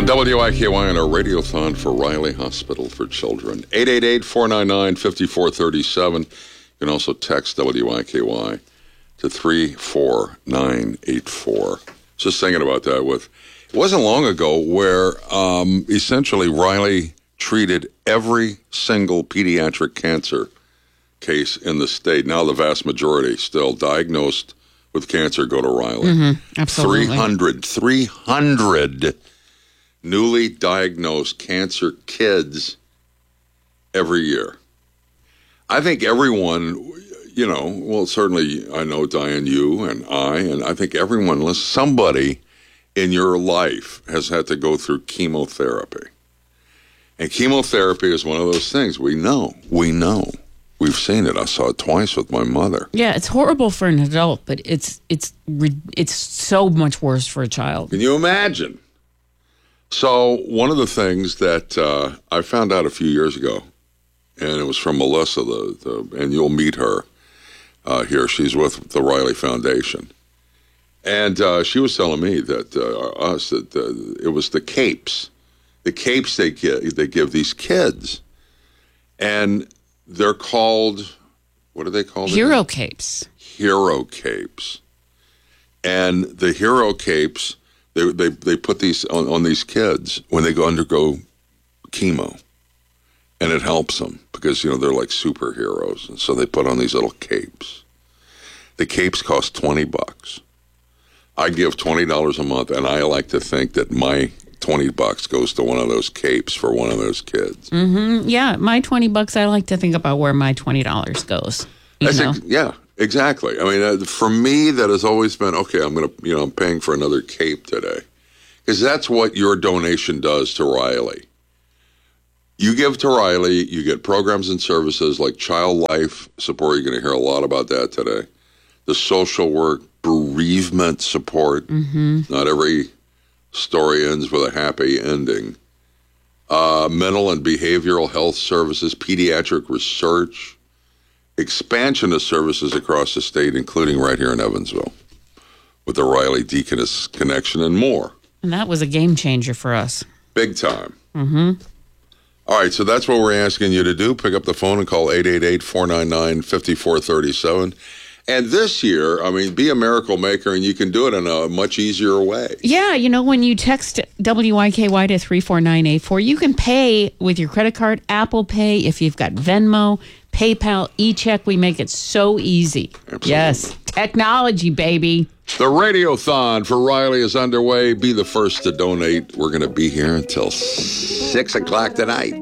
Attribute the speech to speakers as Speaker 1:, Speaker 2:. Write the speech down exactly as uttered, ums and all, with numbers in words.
Speaker 1: On W I K Y on our radiothon for Riley Hospital for Children. eight eight eight, four nine nine, five four three seven. You can also text W I K Y to three four nine eight four. Just thinking about that with, it wasn't long ago where um, essentially Riley treated every single pediatric cancer case in the state. Now the vast majority still diagnosed with cancer go to Riley.
Speaker 2: Mm-hmm, absolutely.
Speaker 1: three hundred, three hundred newly diagnosed cancer kids every year. I think everyone, you know, well, certainly I know Diane, you and I, and I think everyone, somebody in your life has had to go through chemotherapy. And chemotherapy is one of those things we know, we know. We've seen it. I saw it twice with my mother.
Speaker 2: Yeah, it's horrible for an adult, but it's it's it's so much worse for a child.
Speaker 1: Can you imagine? So one of the things that uh, I found out a few years ago, and it was from Melissa, the, the, and you'll meet her uh, here. She's with the Riley Foundation. And uh, she was telling me that uh, us that uh, it was the capes, the capes they give, they give these kids. And they're called, what are they called?
Speaker 2: Hero
Speaker 1: again?
Speaker 2: capes.
Speaker 1: Hero capes. And the hero capes, they they, they put these on, on these kids when they go undergo chemo. And it helps them because, you know, they're like superheroes. And so they put on these little capes. The capes cost twenty bucks. I give twenty dollars a month, and I like to think that my twenty bucks goes to one of those capes for one of those kids.
Speaker 2: Mm-hmm. Yeah, my twenty bucks, I like to think about where my twenty dollars goes. You
Speaker 1: That's
Speaker 2: know?
Speaker 1: ex- yeah, exactly. I mean, uh, for me, that has always been, okay, I'm going to, you know, I'm paying for another cape today. Because that's what your donation does to Riley. You give to Riley, you get programs and services like child life support. You're going to hear a lot about that today. The social work, bereavement support.
Speaker 2: Mm-hmm.
Speaker 1: Not every story ends with a happy ending. Uh, mental and behavioral health services, pediatric research, expansion of services across the state, including right here in Evansville, with the Riley Deaconess Connection and more.
Speaker 2: And that was a game changer for us.
Speaker 1: Big time.
Speaker 2: Mm-hmm.
Speaker 1: All right, so that's what we're asking you to do. Pick up the phone and call eight eight eight, four nine nine, five four three seven. And this year, I mean, be a miracle maker, and you can do it in a much easier way.
Speaker 2: Yeah, you know, when you text W I K Y to three four nine eight four, you can pay with your credit card, Apple Pay, if you've got Venmo, PayPal, e-check. We make it so easy.
Speaker 1: Absolutely.
Speaker 2: Yes, technology, baby.
Speaker 1: The Radiothon for Riley is underway. Be the first to donate. We're going to be here until six o'clock tonight.